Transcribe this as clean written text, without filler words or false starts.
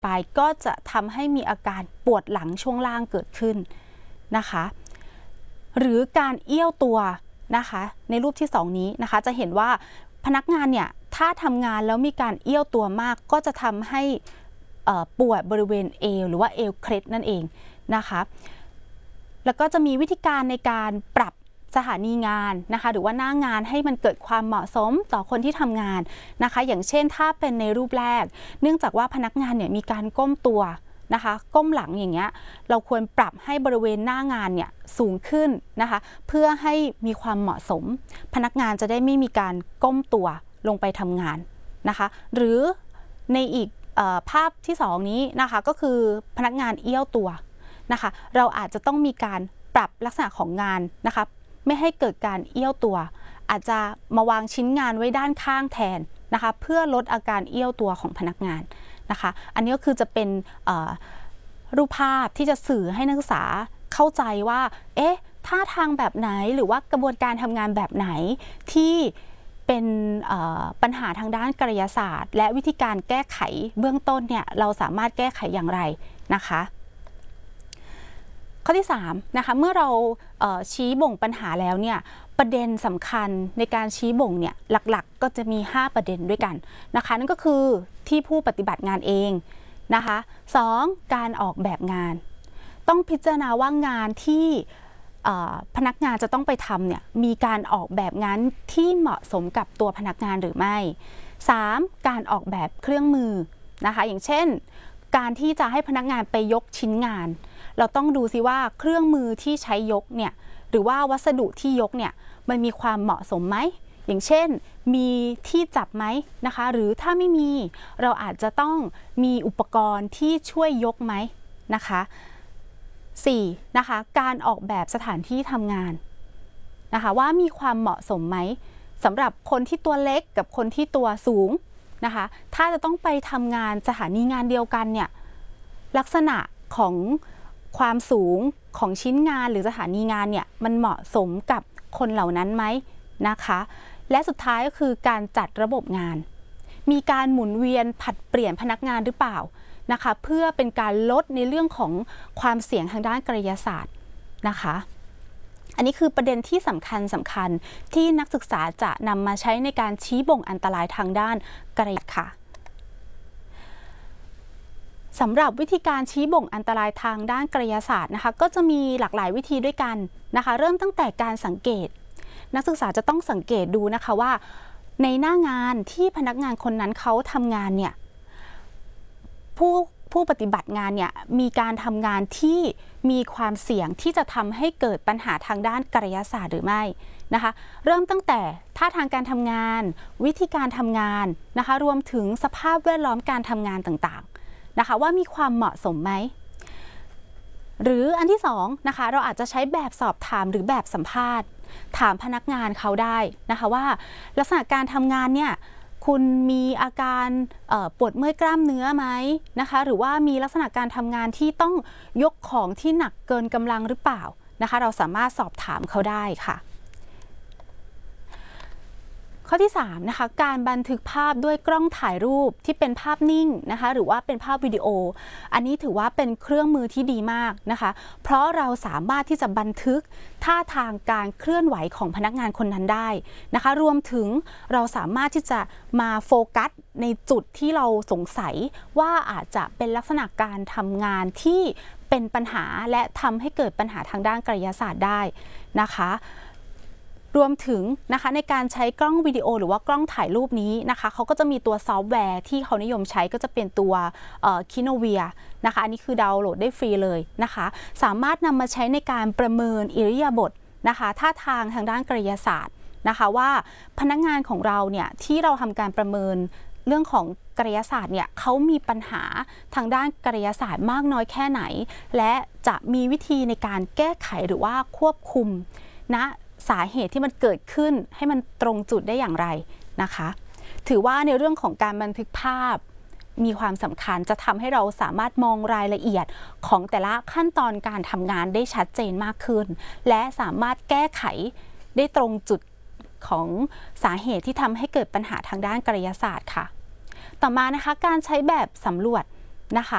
ไปก็จะทำให้มีอาการปวดหลังช่วงล่างเกิดขึ้นนะคะหรือการเอี้ยวตัวนะคะในรูปที่2นี้นะคะจะเห็นว่าพนักงานเนี่ยถ้าทำงานแล้วมีการเอี้ยวตัวมากก็จะทำให้ปวดบริเวณเอวหรือว่าเอวเคล็ดนั่นเองนะคะแล้วก็จะมีวิธีการในการปรับสถานีงานนะคะหรือว่าหน้างานให้มันเกิดความเหมาะสมต่อคนที่ทำงานนะคะอย่างเช่นถ้าเป็นในรูปแรกเนื่องจากว่าพนักงานเนี่ยมีการก้มตัวนะคะก้มหลังอย่างเงี้ยเราควรปรับให้บริเวณหน้างานเนี่ยสูงขึ้นนะคะเพื่อให้มีความเหมาะสมพนักงานจะได้ไม่มีการก้มตัวลงไปทำงานนะคะหรือในอีกภาพที่2นี้นะคะก็คือพนักงานเอี้ยวตัวนะคะเราอาจจะต้องมีการปรับลักษณะของงานนะคะไม่ให้เกิดการเอี้ยวตัวอาจจะมาวางชิ้นงานไว้ด้านข้างแทนนะคะเพื่อลดอาการเอี้ยวตัวของพนักงานนะคะอันนี้ก็คือจะเป็นรูปภาพที่จะสื่อให้นักศึกษาเข้าใจว่าเอ๊ะท่าทางแบบไหนหรือว่ากระบวนการทำงานแบบไหนที่เป็นปัญหาทางด้านกายศาสตร์และวิธีการแก้ไขเบื้องต้นเนี่ยเราสามารถแก้ไขอย่างไรนะคะข้อที่3นะคะเมื่อเราชี้บ่งปัญหาแล้วเนี่ยประเด็นสำคัญในการชี้บ่งเนี่ยหลักๆก็จะมี5ประเด็นด้วยกันนะคะนั่นก็คือที่ผู้ปฏิบัติงานเองนะคะ2การออกแบบงานต้องพิจารณาว่างานที่พนักงานจะต้องไปทำเนี่ยมีการออกแบบงานที่เหมาะสมกับตัวพนักงานหรือไม่3การออกแบบเครื่องมือนะคะอย่างเช่นการที่จะให้พนักงานไปยกชิ้นงานเราต้องดูซิว่าเครื่องมือที่ใช้ยกเนี่ยหรือว่าวัสดุที่ยกเนี่ยมันมีความเหมาะสมไหมอย่างเช่นมีที่จับไหมนะคะหรือถ้าไม่มีเราอาจจะต้องมีอุปกรณ์ที่ช่วยยกไหมนะคะ4นะคะการออกแบบสถานที่ทำงานนะคะว่ามีความเหมาะสมไหมสำหรับคนที่ตัวเล็กกับคนที่ตัวสูงนะคะถ้าจะต้องไปทำงานสถานีงานเดียวกันเนี่ยลักษณะของความสูงของชิ้นงานหรือสถานีงานเนี่ยมันเหมาะสมกับคนเหล่านั้นไหมนะคะและสุดท้ายก็คือการจัดระบบงานมีการหมุนเวียนผลัดเปลี่ยนพนักงานหรือเปล่านะคะเพื่อเป็นการลดในเรื่องของความเสี่ยงทางด้านกายศาสตร์นะคะอันนี้คือประเด็นที่สำคัญที่นักศึกษาจะนำมาใช้ในการชี้บ่งอันตรายทางด้านกายค่ะสำหรับวิธีการชี้บ่งอันตรายทางด้านกายศาสตร์นะคะก็จะมีหลากหลายวิธีด้วยกันนะคะเริ่มตั้งแต่การสังเกตนักศึกษาจะต้องสังเกตดูนะคะว่าในหน้างานที่พนักงานคนนั้นเขาทำงานเนี่ยผู้ปฏิบัติงานเนี่ยมีการทำงานที่มีความเสี่ยงที่จะทำให้เกิดปัญหาทางด้านกายศาสตร์หรือไม่นะคะเริ่มตั้งแต่ท่าทางการทำงานวิธีการทำงานนะคะรวมถึงสภาพแวดล้อมการทำงานต่างๆนะคะว่ามีความเหมาะสมไหมหรืออันที่2นะคะเราอาจจะใช้แบบสอบถามหรือแบบสัมภาษณ์ถามพนักงานเขาได้นะคะว่าลักษณะการทำงานเนี่ยคุณมีอาการปวดเมื่อยกล้ามเนื้อไหมนะคะหรือว่ามีลักษณะการทำงานที่ต้องยกของที่หนักเกินกำลังหรือเปล่านะคะเราสามารถสอบถามเขาได้ค่ะข้อที่3นะคะการบันทึกภาพด้วยกล้องถ่ายรูปที่เป็นภาพนิ่งนะคะหรือว่าเป็นภาพวิดีโออันนี้ถือว่าเป็นเครื่องมือที่ดีมากนะคะเพราะเราสามารถที่จะบันทึกท่าทางการเคลื่อนไหวของพนักงานคนนั้นได้นะคะรวมถึงเราสามารถที่จะมาโฟกัสในจุดที่เราสงสัยว่าอาจจะเป็นลักษณะการทำงานที่เป็นปัญหาและทำให้เกิดปัญหาทางด้านกายศาสตร์ได้นะคะรวมถึงนะคะในการใช้กล้องวิดีโอหรือว่ากล้องถ่ายรูปนี้นะคะเขาก็จะมีตัวซอฟต์แวร์ที่เขานิยมใช้ก็จะเป็นตัวKinoviaนะคะอันนี้คือดาวน์โหลดได้ฟรีเลยนะคะสามารถนำมาใช้ในการประเมินอิริยาบถนะคะท่าทางด้านกายศาสตร์นะคะว่าพนักงานของเราเนี่ยที่เราทำการประเมินเรื่องของกายศาสตร์เนี่ยเขามีปัญหาทางด้านกายศาสตร์มากน้อยแค่ไหนและจะมีวิธีในการแก้ไขหรือว่าควบคุมนะสาเหตุที่มันเกิดขึ้นให้มันตรงจุดได้อย่างไรนะคะถือว่าในเรื่องของการบันทึกภาพมีความสำคัญจะทำให้เราสามารถมองรายละเอียดของแต่ละขั้นตอนการทำงานได้ชัดเจนมากขึ้นและสามารถแก้ไขได้ตรงจุดของสาเหตุที่ทำให้เกิดปัญหาทางด้านกายศาสตร์ค่ะต่อมานะคะการใช้แบบสำรวจนะคะ